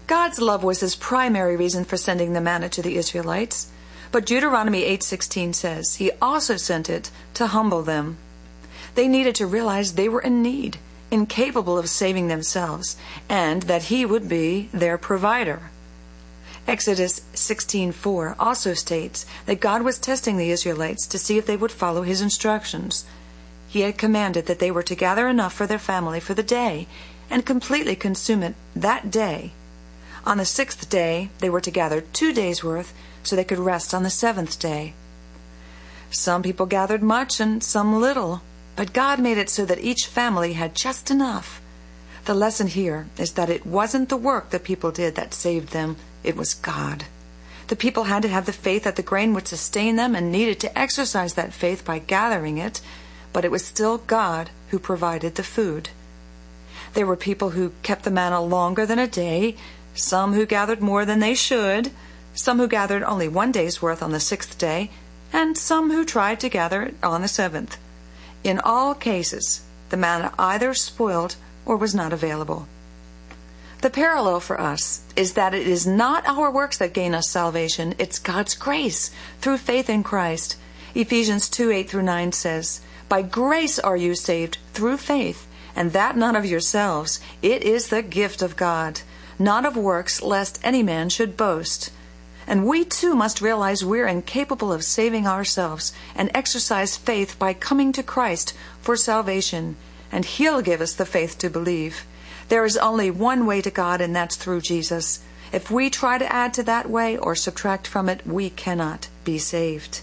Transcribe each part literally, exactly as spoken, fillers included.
God's love was his primary reason for sending the manna to the Israelites, but Deuteronomy eight sixteen says he also sent it to humble them. They needed to realize they were in need, incapable of saving themselves, and that he would be their provider. Exodus sixteen four also states that God was testing the Israelites to see if they would follow his instructions. He had commanded that they were to gather enough for their family for the day and completely consume it that day. On the sixth day, they were to gather two days' worth so they could rest on the seventh day. Some people gathered much and some little, but God made it so that each family had just enough. The lesson here is that it wasn't the work the people did that saved them, it was God. The people had to have the faith that the grain would sustain them and needed to exercise that faith by gathering it, but it was still God who provided the food. There were people who kept the manna longer than a day, some who gathered more than they should, some who gathered only one day's worth on the sixth day, and some who tried to gather it on the seventh. In all cases, the manna either spoiled or was not available. The parallel for us is that it is not our works that gain us salvation, it's God's grace through faith in Christ. Ephesians two eight through nine says, "By grace are you saved through faith, and that not of yourselves. It is the gift of God, not of works, lest any man should boast." And we too must realize we're incapable of saving ourselves and exercise faith by coming to Christ for salvation, and he'll give us the faith to believe. There is only one way to God, and that's through Jesus. If we try to add to that way or subtract from it, we cannot be saved.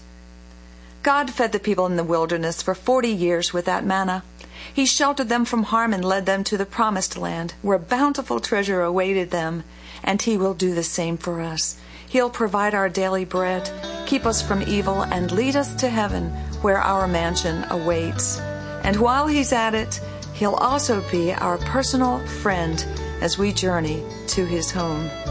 God fed the people in the wilderness for forty years with that manna. He sheltered them from harm and led them to the promised land, where bountiful treasure awaited them, and he will do the same for us. He'll provide our daily bread, keep us from evil, and lead us to heaven, where our mansion awaits. And while he's at it, he'll also be our personal friend as we journey to his home.